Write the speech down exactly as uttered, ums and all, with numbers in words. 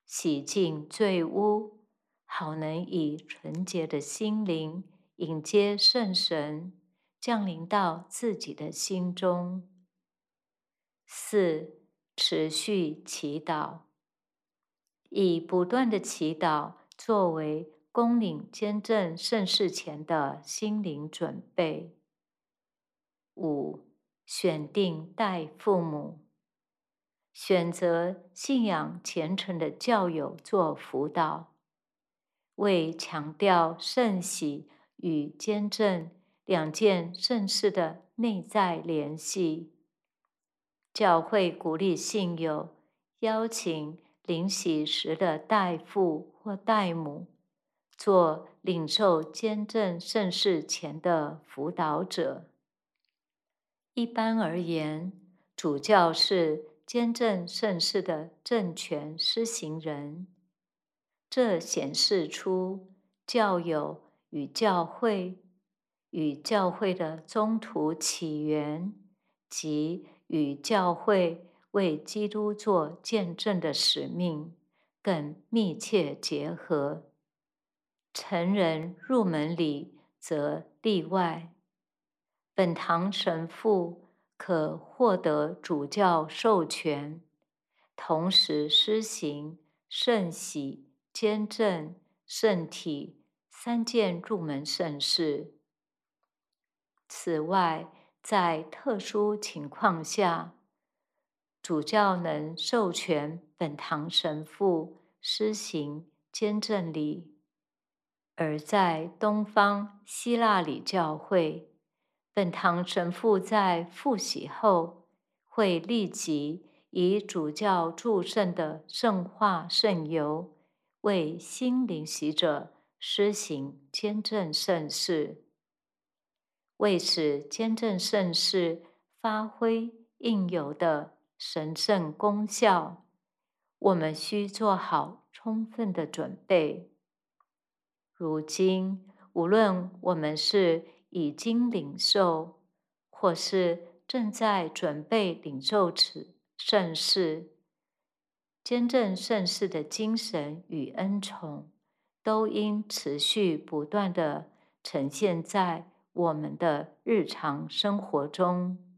洗净罪污，好能以纯洁的心灵迎接圣神降临到自己的心中。四、持续祈祷，以不断的祈祷作为恭领监正盛世前的心灵准备。五、选定代父母，选择信仰虔诚的教友做辅导，为强调圣喜与监正两件圣事的内在联系，教会鼓励信友邀请领洗时的代父或代母，做领受监正圣事前的辅导者。一般而言，主教是监正圣事的政权施行人，这显示出教友与教会、与教会的宗徒起源及与教会为基督做见证的使命更密切结合。成人入门礼则例外。本堂神父可获得主教授权，同时施行圣洗、监正、圣体三件入门圣事。此外，在特殊情况下，主教能授权本堂神父施行监正礼，而在东方希腊礼教会，本堂神父在复洗后，会立即以主教祝圣的圣化圣油，为新领洗者施行监正圣事。为使监正圣事发挥应有的神圣功效，我们需做好充分的准备。如今，无论我们是已经领受，或是正在准备领受此圣事，监正圣事的精神与恩宠，都应持续不断地呈现在我们的日常生活中。